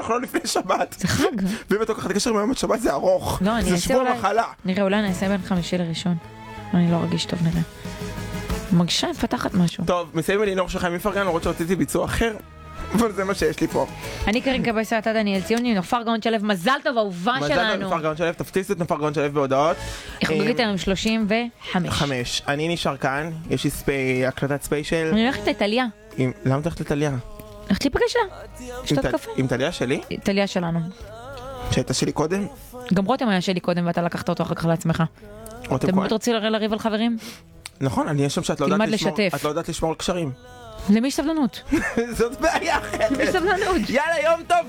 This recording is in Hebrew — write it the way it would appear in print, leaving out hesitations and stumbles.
לא לפני שבת. זה חג. ואם את לוקחת קשר מהיום עד שבת זה ארוך. לא, זה שבוע מחלה. נראה, אולי נעשה בין חמישי לראשון. אני לא רגיש טוב, נראה. מרגישה מפתחת משהו. טוב, מסיים אלינור של חיים מפרגן, למרות שרציתי ביצוע אחר, אבל זה מה שיש לי פה. אני קרן קבסה, אתה דניאל ציוני, נופר גאון שלו, מזל טוב, אהובה שלנו. מזל טוב נופר גאון שלו, תפציץ את נופר גאון שלו בהודעות. חוגגת היום 35. אני נשאר כאן, יש לי הקלטת ספיישל. אני הולכת לטליה. למה אתה הולכת לטליה? הולכת להיפגש לה, שתות קפה. עם טליה שלי? טליה שלנו. שהייתה שלי קודם? גם רותם היה שלי קודם ואתה לקחת אותו אחר כך לעצמך. רותם אתם כהן? באמת רוצים לריב על חברים? נכון, אני יש שם שאת לא יודעת לשמור על קשרים. למי סבלנות? זאת בעיה אחרת. למי סבלנות? יאללה, יום טוב!